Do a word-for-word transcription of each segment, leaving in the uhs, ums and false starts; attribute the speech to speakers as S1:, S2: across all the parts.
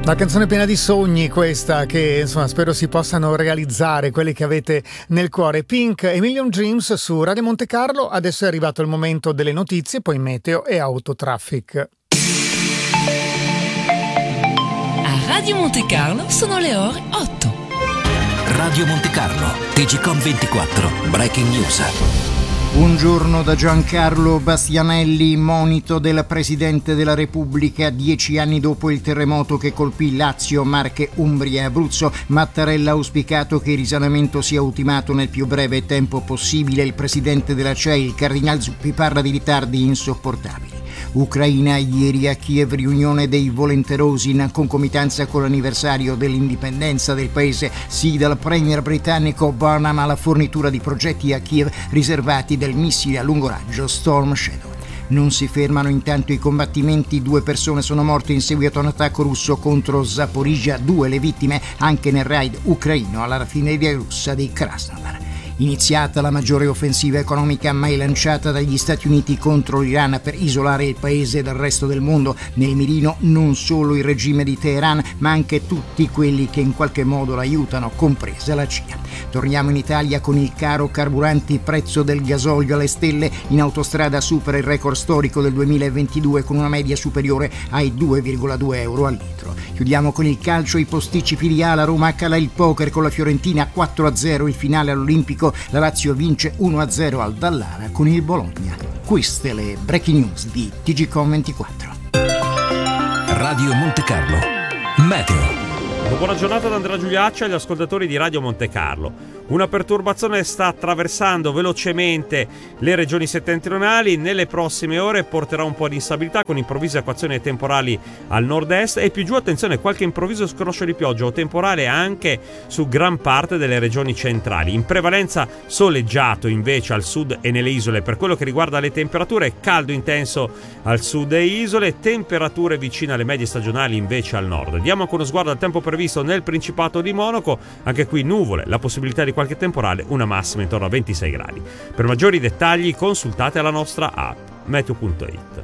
S1: Una canzone piena di sogni questa, che insomma spero si possano realizzare quelli che avete nel cuore. Pink e Million Dreams su Radio Monte Carlo. Adesso è arrivato il momento delle notizie, poi meteo e autotraffic.
S2: A Radio Monte Carlo sono le ore otto.
S3: Radio Monte Carlo, T G Com ventiquattro, Breaking News.
S4: Un giorno da Giancarlo Bastianelli, monito del Presidente della Repubblica dieci anni dopo il terremoto che colpì Lazio, Marche, Umbria e Abruzzo. Mattarella ha auspicato che il risanamento sia ultimato nel più breve tempo possibile. Il Presidente della C E I, il Cardinal Zuppi, parla di ritardi insopportabili. Ucraina, ieri a Kiev riunione dei volenterosi in concomitanza con l'anniversario dell'indipendenza del paese. Sì, dal premier britannico Burnham alla fornitura di progetti a Kiev riservati del missile a lungo raggio Storm Shadow. Non si fermano intanto i combattimenti, due persone sono morte in seguito a un attacco russo contro Zaporizhzhia, due le vittime anche nel raid ucraino alla raffineria russa di Krasnodar. Iniziata la maggiore offensiva economica mai lanciata dagli Stati Uniti contro l'Iran per isolare il paese dal resto del mondo. Nel mirino non solo il regime di Teheran, ma anche tutti quelli che in qualche modo l'aiutano, compresa la C I A. Torniamo in Italia con il caro carburanti, prezzo del gasolio alle stelle. In autostrada supera il record storico del duemilaventidue con una media superiore ai due virgola due euro al litro. Chiudiamo con il calcio, i posticipi di A, la Roma cala il poker con la Fiorentina quattro a zero, il finale all'Olimpico. La Lazio vince uno a zero al Dallara con il Bologna. Queste le breaking news di T G Com ventiquattro.
S3: Radio Monte Carlo, meteo.
S5: Buona giornata da Andrea Giuliacci agli ascoltatori di Radio Monte Carlo. Una perturbazione sta attraversando velocemente le regioni settentrionali. Nelle prossime ore porterà un po' di instabilità con improvvise acquazzoni temporali al nord-est e più giù, attenzione, qualche improvviso scroscio di pioggia o temporale anche su gran parte delle regioni centrali. In prevalenza soleggiato invece al sud e nelle isole. Per quello che riguarda le temperature, caldo intenso al sud e isole, temperature vicine alle medie stagionali invece al nord. Diamo anche uno sguardo al tempo previsto nel Principato di Monaco. Anche qui nuvole, la possibilità di qualche temporale, una massima intorno a ventisei gradi. Per maggiori dettagli consultate la nostra app meteo punto it.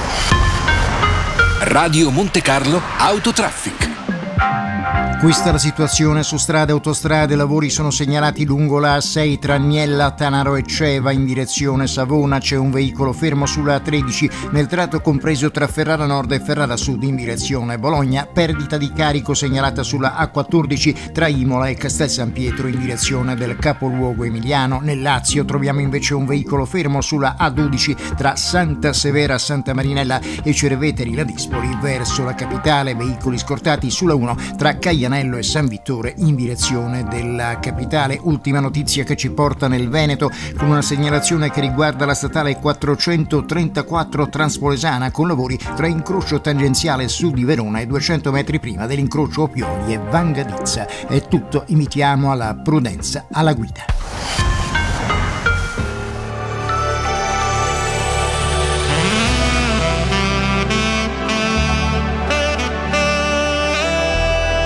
S3: Radio Monte Carlo Autotraffic.
S4: Questa è la situazione su strade e autostrade. Lavori sono segnalati lungo la A sei tra Agnella, Tanaro e Ceva in direzione Savona. C'è un veicolo fermo sulla A tredici nel tratto compreso tra Ferrara Nord e Ferrara Sud in direzione Bologna. Perdita di carico segnalata sulla A quattordici tra Imola e Castel San Pietro in direzione del capoluogo emiliano. Nel Lazio troviamo invece un veicolo fermo sulla A dodici tra Santa Severa, Santa Marinella e Cerveteri Ladispoli verso la capitale. Veicoli scortati sulla uno tra Caianello e San Vittore in direzione della capitale. Ultima notizia che ci porta nel Veneto con una segnalazione che riguarda la statale quattrocentotrentaquattro Transpolesana con lavori tra incrocio tangenziale sud di Verona e duecento metri prima dell'incrocio Opioli e Vangadizza. È tutto, invitiamo alla prudenza alla guida.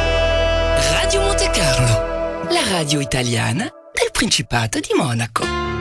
S2: Radio Monte Carlo, la radio italiana del Principato di Monaco.